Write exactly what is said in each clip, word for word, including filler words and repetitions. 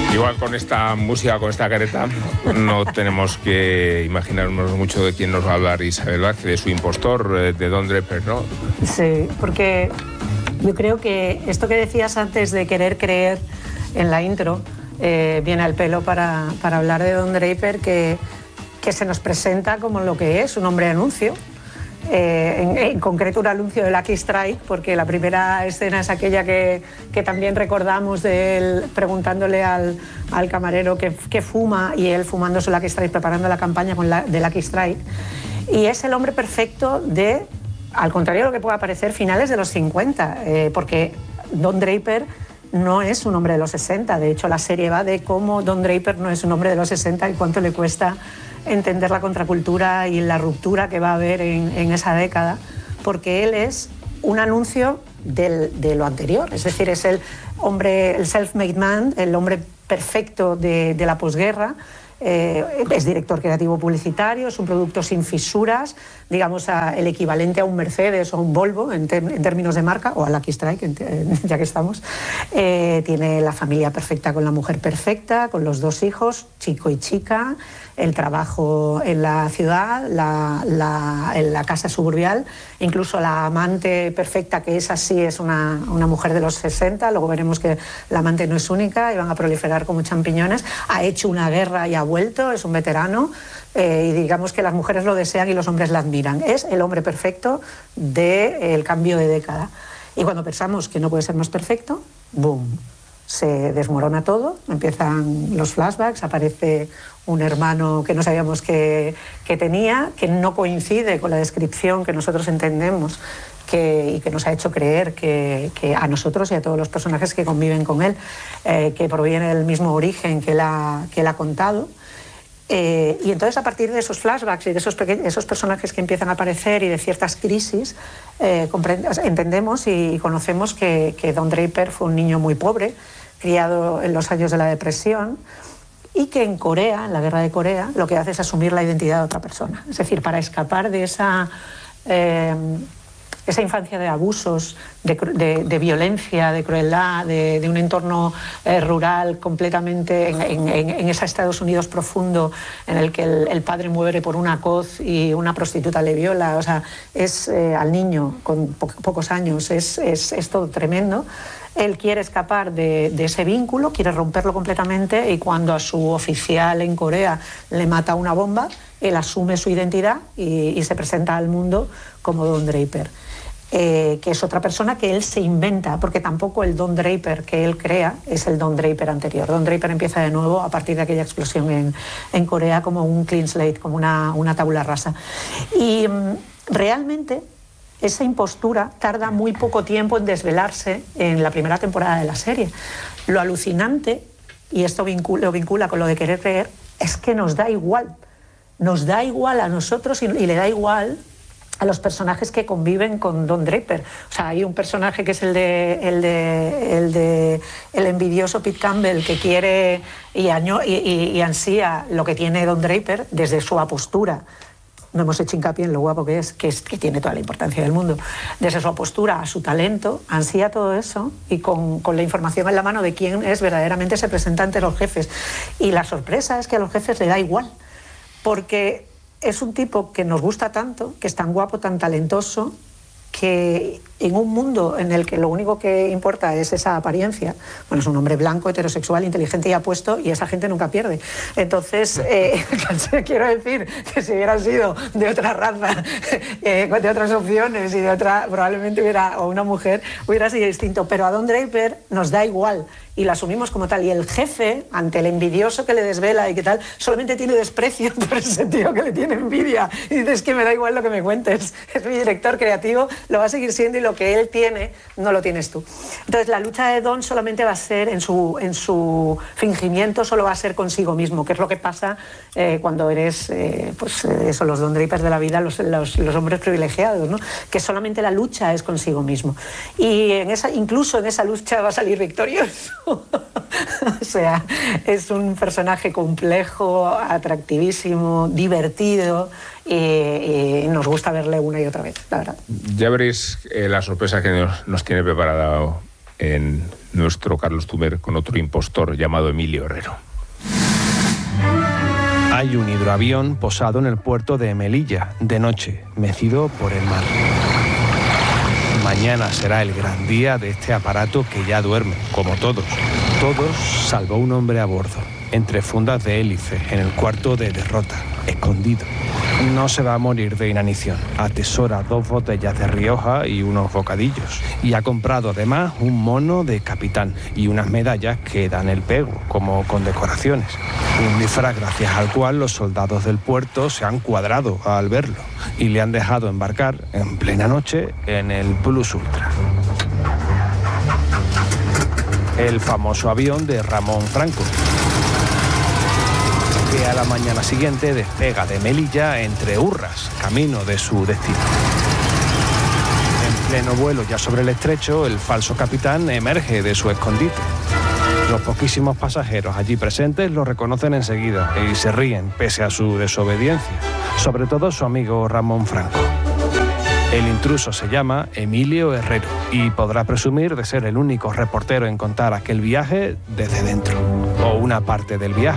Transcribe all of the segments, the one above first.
Igual con esta música, con esta careta, no tenemos que imaginarnos mucho de quién nos va a hablar Isabel Vázquez, de su impostor, de Don Draper, ¿no? Sí, porque yo creo que esto que decías antes de querer creer en la intro eh, viene al pelo para, para hablar de Don Draper, que, que se nos presenta como lo que es, un hombre de anuncio. Eh, en, en concreto un anuncio de Lucky Strike, porque la primera escena es aquella que, que también recordamos de él preguntándole al, al camarero qué que fuma, y él fumando su Lucky Strike, preparando la campaña con la, de Lucky Strike. Y es el hombre perfecto de, al contrario de lo que pueda parecer, finales de los cincuenta, eh, porque Don Draper no es un hombre de los sesenta. De hecho, la serie va de cómo Don Draper no es un hombre de los sesenta y cuánto le cuesta entender la contracultura y la ruptura que va a haber en, en esa década, porque él es un anuncio del, de lo anterior, es decir, es el hombre, el self-made man, el hombre perfecto de, de la posguerra. Eh, es director creativo publicitario, es un producto sin fisuras, digamos a, el equivalente a un Mercedes o un Volvo en, te, en términos de marca, o a Lucky Strike, en, en, ya que estamos. Eh, tiene la familia perfecta con la mujer perfecta, con los dos hijos, chico y chica, el trabajo en la ciudad, la, la, en la casa suburbial, incluso la amante perfecta, que esa sí es una, una mujer de los sesenta, luego veremos que la amante no es única y van a proliferar como champiñones, ha hecho una guerra y ha vuelto, es un veterano, eh, y digamos que las mujeres lo desean y los hombres la admiran. Es el hombre perfecto del cambio de década. Y cuando pensamos que no puede ser más perfecto, ¡boom!, se desmorona todo, empiezan los flashbacks, aparece un hermano que no sabíamos que, que tenía, que no coincide con la descripción que nosotros entendemos que, y que nos ha hecho creer que, que a nosotros y a todos los personajes que conviven con él, eh, que proviene del mismo origen que él ha, que él ha contado. Eh, y entonces, a partir de esos flashbacks y de esos, esos personajes que empiezan a aparecer y de ciertas crisis, eh, entendemos y conocemos que, que Don Draper fue un niño muy pobre, criado en los años de la depresión, y que en Corea, en la guerra de Corea, lo que hace es asumir la identidad de otra persona. Es decir, para escapar de esa, eh, esa infancia de abusos, de, de, de violencia, de crueldad, de, de un entorno eh, rural completamente en, en, en ese Estados Unidos profundo en el que el, el padre muere por una coz y una prostituta le viola, o sea, es eh, al niño con po pocos años, es, es, es todo tremendo. Él quiere escapar de, de ese vínculo, quiere romperlo completamente, y cuando a su oficial en Corea le mata una bomba, él asume su identidad y, y se presenta al mundo como Don Draper, eh, que es otra persona que él se inventa, porque tampoco el Don Draper que él crea es el Don Draper anterior. Don Draper empieza de nuevo a partir de aquella explosión en, en Corea como un clean slate, como una, una tabula rasa. Y um, realmente esa impostura tarda muy poco tiempo en desvelarse en la primera temporada de la serie. Lo alucinante, y esto vincula, lo vincula con lo de querer creer, es que nos da igual. Nos da igual a nosotros y, y le da igual a los personajes que conviven con Don Draper. O sea, hay un personaje que es el de el, de, el, de, el envidioso Pete Campbell, que quiere y, año, y, y, y ansía lo que tiene Don Draper desde su apostura. No hemos hecho hincapié en lo guapo que es, que es, que tiene toda la importancia del mundo. Desde su postura a su talento, ansía todo eso, y con, con la información en la mano de quién es verdaderamente se presenta ante los jefes. Y la sorpresa es que a los jefes le da igual, porque es un tipo que nos gusta tanto, que es tan guapo, tan talentoso, que en un mundo en el que lo único que importa es esa apariencia, bueno, es un hombre blanco, heterosexual, inteligente y apuesto, y esa gente nunca pierde. Entonces, eh, quiero decir que si hubiera sido de otra raza, eh, de otras opciones y de otra, probablemente hubiera, o una mujer, hubiera sido distinto. Pero a Don Draper nos da igual y lo asumimos como tal. Y el jefe, ante el envidioso que le desvela y que tal, solamente tiene desprecio por ese tío que le tiene envidia. Y dices que me da igual lo que me cuentes. Es mi director creativo, lo va a seguir siendo, y lo que él tiene no lo tienes tú. Entonces la lucha de Don solamente va a ser en su, en su fingimiento, solo va a ser consigo mismo, que es lo que pasa eh, cuando eres eh, pues eso, los Don Drapers de la vida, los, los, los hombres privilegiados, ¿no? Que solamente la lucha es consigo mismo, y en esa, incluso en esa lucha va a salir victorioso. O sea, es un personaje complejo, atractivísimo, divertido, y, y nos gusta verle una y otra vez, la verdad. Ya veréis eh, la sorpresa que nos, nos tiene preparado en nuestro Carlos Tumer con otro impostor llamado Emilio Herrero. Hay un hidroavión posado en el puerto de Melilla, de noche, mecido por el mar. Mañana será el gran día de este aparato que ya duerme, como todos. Todos, salvo un hombre a bordo, entre fundas de hélice, en el cuarto de derrota, escondido. No se va a morir de inanición. Atesora dos botellas de Rioja y unos bocadillos. Y ha comprado además un mono de capitán y unas medallas que dan el pego, como condecoraciones. Un disfraz gracias al cual los soldados del puerto se han cuadrado al verlo y le han dejado embarcar en plena noche en el Plus Ultra. El famoso avión de Ramón Franco, que a la mañana siguiente despega de Melilla entre hurras, camino de su destino. En pleno vuelo ya sobre el estrecho, el falso capitán emerge de su escondite. Los poquísimos pasajeros allí presentes lo reconocen enseguida y se ríen pese a su desobediencia, sobre todo su amigo Ramón Franco. El intruso se llama Emilio Herrero y podrá presumir de ser el único reportero en contar aquel viaje desde dentro, o una parte del viaje.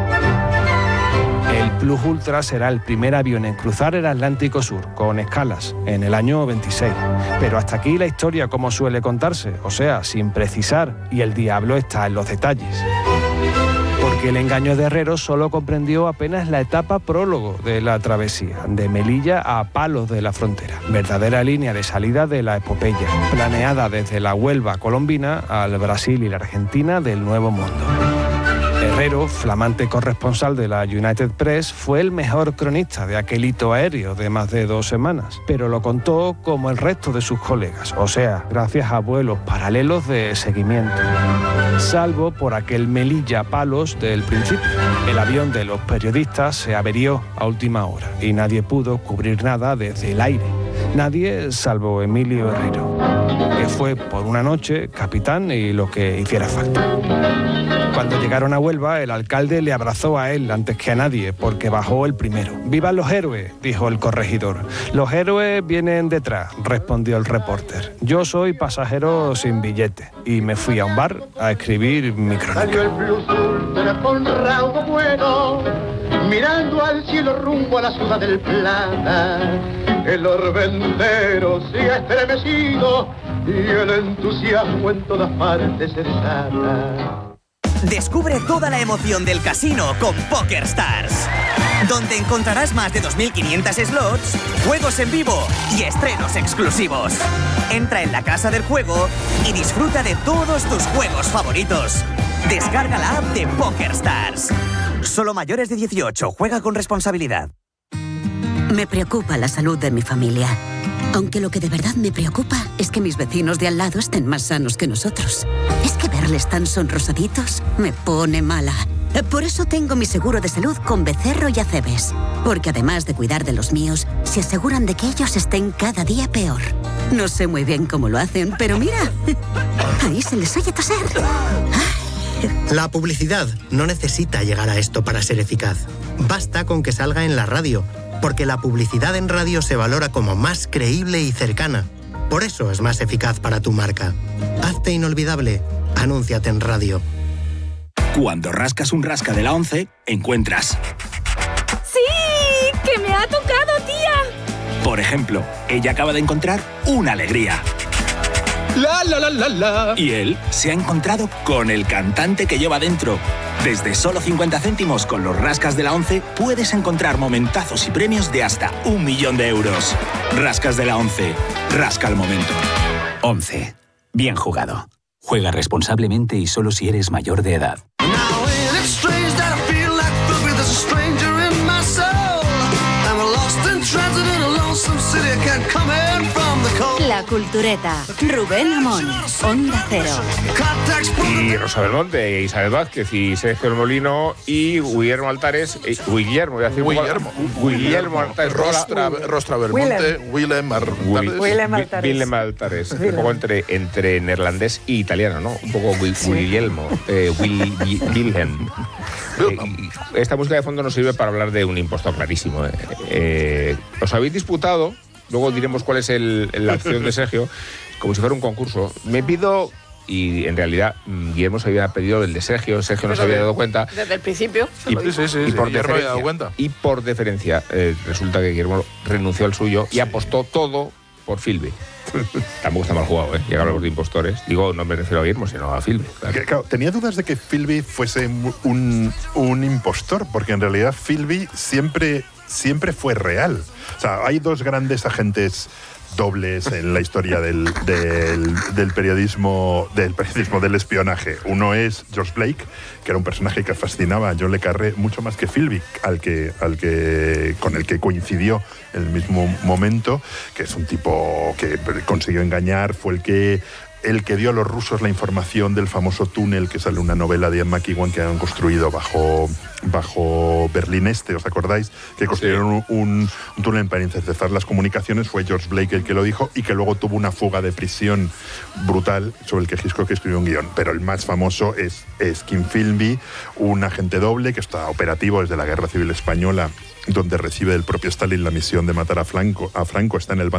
El Plus Ultra será el primer avión en cruzar el Atlántico Sur, con escalas, en el año veintiséis. Pero hasta aquí la historia como suele contarse, o sea, sin precisar, y el diablo está en los detalles. Porque el engaño de Herrero solo comprendió apenas la etapa prólogo de la travesía, de Melilla a Palos de la Frontera, verdadera línea de salida de la epopeya, planeada desde la Huelva colombina al Brasil y la Argentina del Nuevo Mundo. Herrero, flamante corresponsal de la United Press, fue el mejor cronista de aquel hito aéreo de más de dos semanas, pero lo contó como el resto de sus colegas, o sea, gracias a vuelos paralelos de seguimiento. Salvo por aquel Melilla-Palos del principio. El avión de los periodistas se averió a última hora y nadie pudo cubrir nada desde el aire. Nadie salvo Emilio Herrero, que fue por una noche capitán y lo que hiciera falta. Cuando llegaron a Huelva, el alcalde le abrazó a él antes que a nadie, porque bajó el primero. ¡Vivan los héroes!, dijo el corregidor. Los héroes vienen detrás, respondió el repórter. Yo soy pasajero sin billete y me fui a un bar a escribir mi crónica. Salió el Plus Ultra con raudo vuelo, mirando al cielo rumbo a la ciudad del Plata. El orbe entero sigue estremecido y el entusiasmo en todas partes se desata. Descubre toda la emoción del casino con PokerStars, donde encontrarás más de dos mil quinientos slots, juegos en vivo y estrenos exclusivos. Entra en la casa del juego y disfruta de todos tus juegos favoritos. Descarga la app de PokerStars. Solo mayores de dieciocho. Juega con responsabilidad. Me preocupa la salud de mi familia. Aunque lo que de verdad me preocupa es que mis vecinos de al lado estén más sanos que nosotros. Es que verles tan sonrosaditos me pone mala. Por eso tengo mi seguro de salud con Becerro y Acebes. Porque además de cuidar de los míos, se aseguran de que ellos estén cada día peor. No sé muy bien cómo lo hacen, pero mira, ahí se les oye toser. La publicidad no necesita llegar a esto para ser eficaz. Basta con que salga en la radio, porque la publicidad en radio se valora como más creíble y cercana. Por eso es más eficaz para tu marca. Hazte inolvidable. Anúnciate en radio. Cuando rascas un rasca de la once, encuentras... ¡Sí! ¡Que me ha tocado, tía! Por ejemplo, ella acaba de encontrar una alegría. La, la, la, la, la. Y él se ha encontrado con el cantante que lleva dentro. Desde solo cincuenta céntimos con los rascas de la once puedes encontrar momentazos y premios de hasta un millón de euros. Rascas de la once. Rasca el momento. once. Bien jugado. Juega responsablemente y solo si eres mayor de edad. La Cultureta. Rubén Amón. Onda Cero. Y Rosa Belmonte, Isabel Vázquez y Sergio Molino y Guillermo Altares. Eh, Guillermo, voy a decir Guillermo. Guillermo Altares. Rostra, Rostra Belmonte, Willem Altares. Willem Altares. Willem Altares. Un poco entre, entre neerlandés e italiano, ¿no? Un poco Guillermo. Eh, Will, Wilhelm. Eh, esta música de fondo nos sirve para hablar de un impostor clarísimo. Eh. Eh, os habéis disputado, luego diremos cuál es el, la acción de Sergio, como si fuera un concurso. Me pido y en realidad Guillermo se había pedido el de Sergio, Sergio no se había dado cuenta. Desde el principio. Y, sí, sí, sí, y, por Guillermo había dado cuenta. y por deferencia, eh, resulta que Guillermo renunció al suyo y sí. apostó todo por Philby. Tampoco está mal jugado, ¿eh? Llegar a los de impostores. Digo, no me refiero a Guillermo, sino a Philby. Claro. Que, claro, tenía dudas de que Philby fuese un, un impostor, porque en realidad Philby siempre, siempre fue real. O sea, hay dos grandes agentes dobles en la historia del, del, del periodismo del periodismo del espionaje. Uno es George Blake, que era un personaje que fascinaba a John le Carré mucho más que Philby, al que, al que, con el que coincidió en el mismo momento, que es un tipo que consiguió engañar, fue el que el que dio a los rusos la información del famoso túnel, que sale una novela de Ian McEwan que han construido bajo, bajo Berlín Este, ¿os acordáis? Que construyeron sí. un, un túnel para interceptar las comunicaciones. Fue George Blake el que lo dijo y que luego tuvo una fuga de prisión brutal sobre el que Hitchcock escribió un guión. Pero el más famoso es, es Kim Philby, un agente doble que está operativo desde la Guerra Civil Española, donde recibe del propio Stalin la misión de matar a Franco. A Franco está en el